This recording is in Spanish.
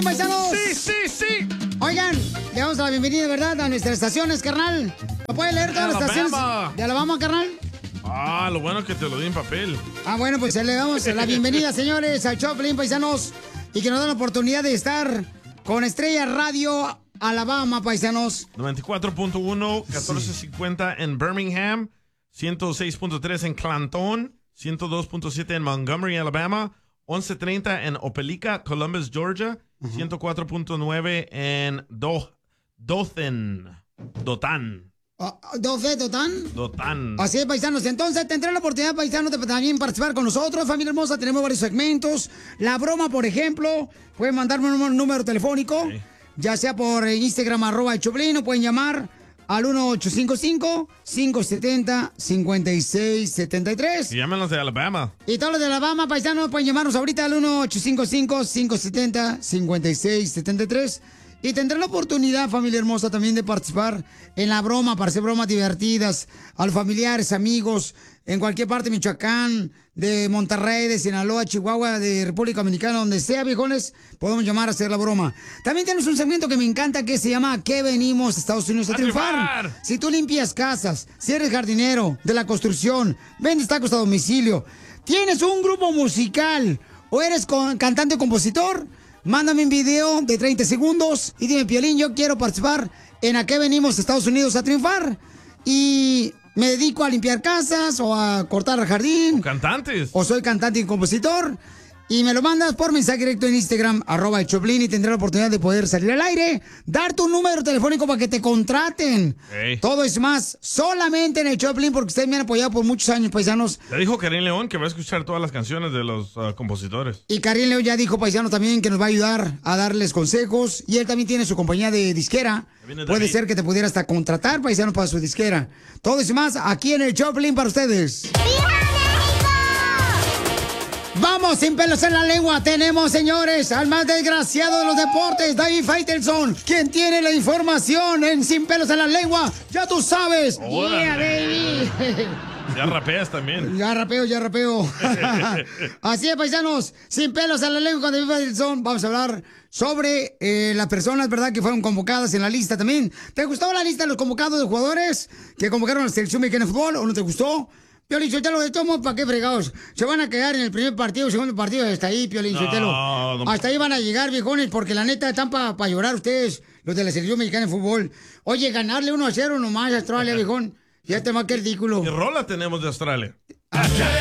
Paisanos. Sí, sí, sí. Oigan, le damos la bienvenida, ¿verdad? A nuestras estaciones, carnal. ¿Me puede leer todas las estaciones de Alabama, carnal? Ah, lo bueno es que te lo di en papel. Ah, bueno, pues le damos la bienvenida, señores, al Choplin, paisanos. Y que nos dan la oportunidad de estar con Estrella Radio Alabama, paisanos. 94.1, 1450 en Birmingham, 106.3 en Clanton, 102.7 en Montgomery, Alabama, 1130 en Opelika, Columbus, Georgia, 104.9 en Dothan. ¿Dothan? Así es, paisanos. Entonces, tendrán la oportunidad, paisanos, de también participar con nosotros. Familia hermosa, tenemos varios segmentos. La broma, por ejemplo, pueden mandarme un número telefónico, ya sea por Instagram, @ el Choplin, o pueden llamar al 1855-570-5673. Y llámenos de Alabama. Y todos los de Alabama, paisanos, pueden llamarnos ahorita al 1855-570-5673. Y tendrán la oportunidad, familia hermosa, también de participar en la broma, para hacer bromas divertidas a los familiares, amigos, en cualquier parte de Michoacán, de Monterrey, de Sinaloa, Chihuahua, de República Dominicana, donde sea, viejones, podemos llamar a hacer la broma. También tenemos un segmento que me encanta que se llama ¿A qué venimos, Estados Unidos, a triunfar? Si tú limpias casas, si eres jardinero de la construcción, vendes tacos a domicilio, tienes un grupo musical o eres cantante o compositor, mándame un video de 30 segundos y dime, Piolín, yo quiero participar en ¿A qué venimos, Estados Unidos, a triunfar? Y me dedico a limpiar casas o a cortar el jardín. O cantantes. O soy cantante y compositor. Y me lo mandas por mensaje directo en Instagram, @el Choplin, y tendré la oportunidad de poder salir al aire, dar tu número telefónico para que te contraten. Todo es más, solamente en el Choplin, porque ustedes me han apoyado por muchos años, paisanos. Ya dijo Karim León que va a escuchar todas las canciones de los compositores. Y Karim León ya dijo, paisanos, también que nos va a ayudar a darles consejos. Y él también tiene su compañía de disquera. Puede ser que te pudiera hasta contratar, paisanos, para su disquera. Todo es más, aquí en el Choplin para ustedes. Vamos, sin pelos en la lengua. Tenemos, señores, al más desgraciado de los deportes, David Faitelson, quien tiene la información en Sin pelos en la lengua. Ya tú sabes. Yeah, baby. Ya rapeas también. Ya rapeo. Así es, paisanos, sin pelos en la lengua con David Faitelson. Vamos a hablar sobre las personas, ¿verdad?, que fueron convocadas en la lista también. ¿Te gustó la lista de los convocados de jugadores que convocaron a la selección mexicana de fútbol o no te gustó? Piolín Sotelo, de todos modos, ¿para qué fregados? Se van a quedar en el primer partido, segundo partido, hasta ahí, Piolín Sotelo. Hasta ahí van a llegar, viejones, porque la neta están para llorar ustedes, los de la selección mexicana de fútbol. Oye, ganarle 1-0 nomás a Australia, viejón, ya te va a quedar ridículo. ¿Qué rola tenemos de Australia?